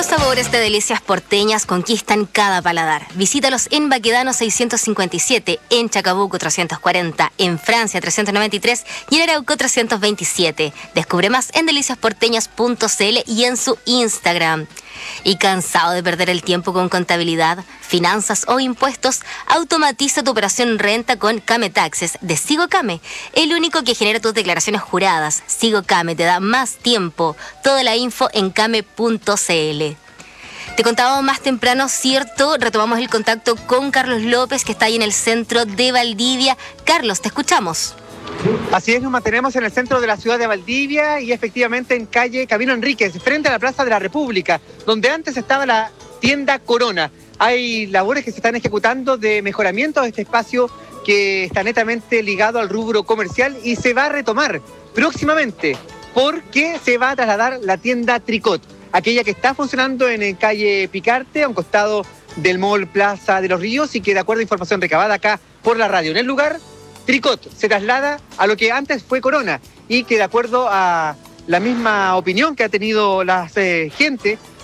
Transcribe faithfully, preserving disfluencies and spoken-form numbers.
sabores de delicias porteñas conquistan cada paladar. Visítalos en Baquedano seiscientos cincuenta y siete, en Chacabuco trescientos cuarenta, en Francia trescientos noventa y tres y en Arauco trescientos veintisiete. Descubre más en delicias porteñas punto c l y en su Instagram. ¿Y cansado de perder el tiempo con contabilidad, finanzas o impuestos? Automatiza tu operación renta con Came Taxes de SigoCame, el único que genera tus declaraciones juradas. SigoCame te da más tiempo. Toda la info en came punto c l. Te contábamos más temprano, ¿cierto? Retomamos el contacto con Carlos López, que está ahí en el centro de Valdivia. Carlos, te escuchamos. Así es, nos mantenemos en el centro de la ciudad de Valdivia y efectivamente en calle Camilo Enríquez, frente a la Plaza de la República, donde antes estaba la tienda Corona. Hay labores que se están ejecutando de mejoramiento de este espacio que está netamente ligado al rubro comercial y se va a retomar próximamente porque se va a trasladar la tienda Tricot, aquella que está funcionando en calle Picarte, a un costado del Mall Plaza de los Ríos, y que, de acuerdo a información recabada acá por la radio en el lugar, Tricot se traslada a lo que antes fue Corona y que, de acuerdo a la misma opinión que ha tenido la eh, gente,